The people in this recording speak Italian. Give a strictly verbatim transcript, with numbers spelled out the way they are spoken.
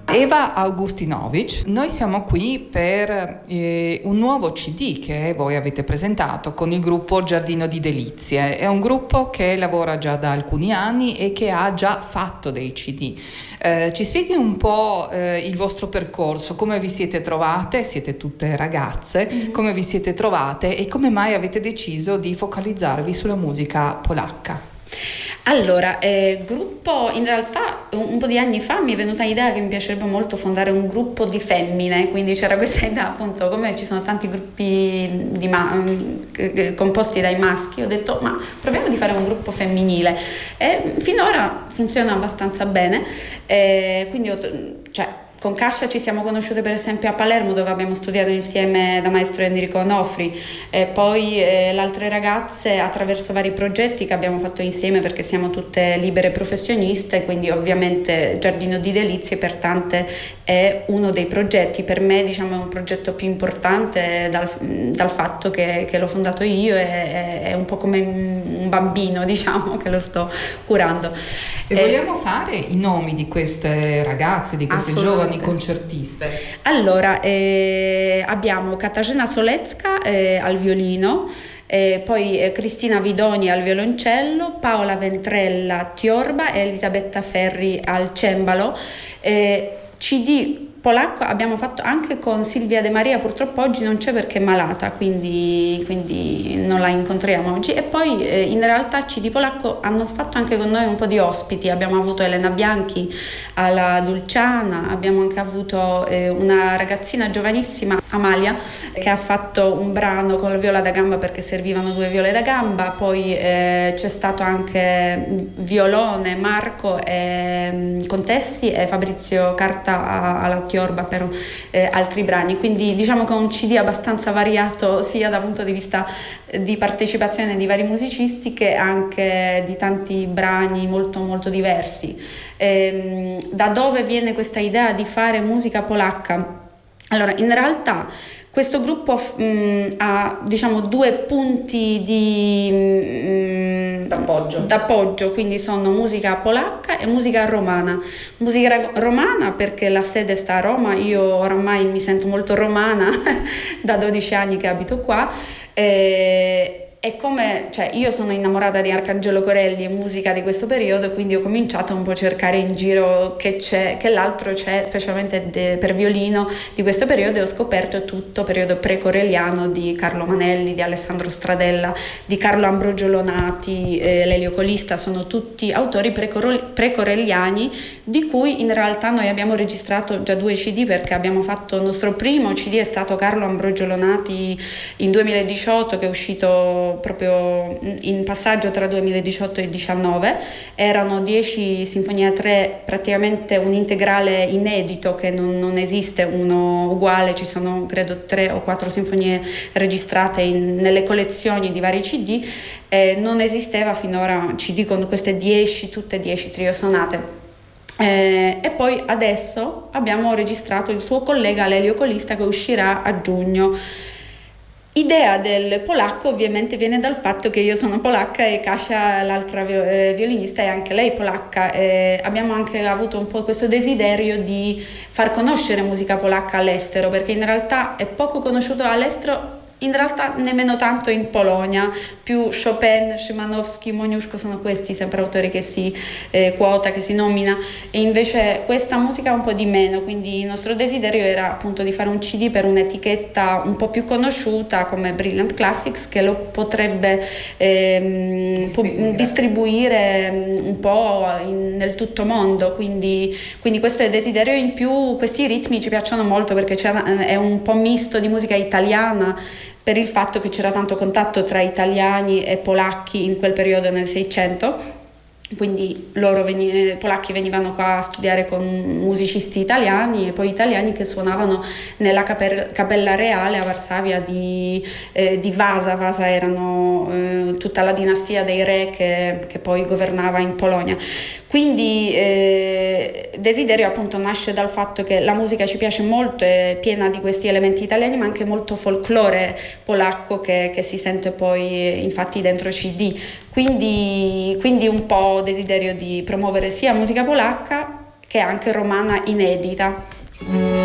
Eva Augustinovic, noi siamo qui per eh, un nuovo C D che voi avete presentato con il gruppo Giardino di Delizie. È un gruppo che lavora già da alcuni anni e che ha già fatto dei C D. Eh, ci spieghi un po' eh, il vostro percorso, come vi siete trovate, siete tutte ragazze, mm-hmm. come vi siete trovate e come mai avete deciso di focalizzarvi sulla musica polacca? Allora, eh, gruppo, in realtà un, un po' di anni fa mi è venuta l'idea che mi piacerebbe molto fondare un gruppo di femmine, quindi c'era questa idea, appunto, come ci sono tanti gruppi di ma- eh, composti dai maschi, ho detto ma proviamo di fare un gruppo femminile e finora funziona abbastanza bene, eh, quindi ho, cioè con Kasia ci siamo conosciute per esempio a Palermo, dove abbiamo studiato insieme da maestro Enrico Onofri, e poi eh, le altre ragazze attraverso vari progetti che abbiamo fatto insieme, perché siamo tutte libere professioniste, quindi ovviamente Giardino di Delizie per tante è uno dei progetti. Per me, diciamo, è un progetto più importante dal, dal fatto che, che l'ho fondato io, è, è un po' come un bambino, diciamo, che lo sto curando. E eh, vogliamo fare i nomi di queste ragazze, di queste giovani concertiste? Allora, eh, abbiamo Katarzyna Solecka eh, al violino, eh, poi eh, Cristina Vidoni al violoncello, Paola Ventrella tiorba e Elisabetta Ferri al cembalo. Eh, C D polacco abbiamo fatto anche con Silvia De Maria, purtroppo oggi non c'è perché è malata, quindi, quindi non la incontriamo oggi. E poi eh, in realtà C D polacco hanno fatto anche con noi un po' di ospiti, abbiamo avuto Elena Bianchi alla Dulciana, abbiamo anche avuto eh, una ragazzina giovanissima, Amalia, che ha fatto un brano con la viola da gamba perché servivano due viole da gamba, poi eh, c'è stato anche violone Marco e, Contessi e Fabrizio Carta alla tiorba per eh, altri brani, quindi diciamo che è un C D abbastanza variato sia dal punto di vista di partecipazione di vari musicisti che anche di tanti brani molto molto diversi. Ehm, da dove viene questa idea di fare musica polacca? Allora, in realtà questo gruppo mh, ha, diciamo, due punti di mh, d'appoggio. d'appoggio, quindi sono musica polacca e musica romana. Musica romana perché la sede sta a Roma, io oramai mi sento molto romana da dodici anni che abito qua. E, E come, cioè, io sono innamorata di Arcangelo Corelli e musica di questo periodo, quindi ho cominciato un po' a cercare in giro che c'è, che l'altro c'è, specialmente de, per violino di questo periodo, e ho scoperto tutto periodo pre-corelliano di Carlo Manelli, di Alessandro Stradella, di Carlo Ambrogio Lonati, eh, Lelio Colista, sono tutti autori pre-corelliani di cui in realtà noi abbiamo registrato già due C D, perché abbiamo fatto il nostro primo C D è stato Carlo Ambrogio Lonati in duemiladiciotto, che è uscito proprio in passaggio tra duemiladiciotto e diciannove. Erano dieci sinfonie a tre, praticamente un integrale inedito che non, non esiste uno uguale, ci sono credo tre o quattro sinfonie registrate in, nelle collezioni di vari C D, e non esisteva finora C D con queste dieci, tutte dieci trio sonate. Eh, e poi adesso abbiamo registrato il suo collega Lelio Colista, che uscirà a giugno. Idea del polacco ovviamente viene dal fatto che io sono polacca e Kasia, l'altra violinista, è anche lei polacca. E abbiamo anche avuto un po' questo desiderio di far conoscere musica polacca all'estero, perché in realtà è poco conosciuto all'estero, in realtà nemmeno tanto in Polonia. Più Chopin, Szymanowski, Moniuszko sono questi sempre autori che si eh, quota, che si nomina, e invece questa musica un po' di meno, quindi il nostro desiderio era appunto di fare un C D per un'etichetta un po' più conosciuta come Brilliant Classics, che lo potrebbe ehm, distribuire. distribuire un po' in, nel tutto mondo, quindi, quindi questo è il desiderio. In più questi ritmi ci piacciono molto perché c'era, è un po' misto di musica italiana, per il fatto che c'era tanto contatto tra italiani e polacchi in quel periodo nel Seicento, quindi loro veni- polacchi venivano qua a studiare con musicisti italiani, e poi italiani che suonavano nella caper- Cappella Reale a Varsavia di, eh, di Vasa. Vasa erano eh, tutta la dinastia dei re che, che poi governava in Polonia. Quindi eh, Desiderio appunto nasce dal fatto che la musica ci piace molto, è piena di questi elementi italiani, ma anche molto folklore polacco che, che si sente poi infatti dentro C D. Quindi, quindi un po' desiderio di promuovere sia musica polacca che è anche romana inedita.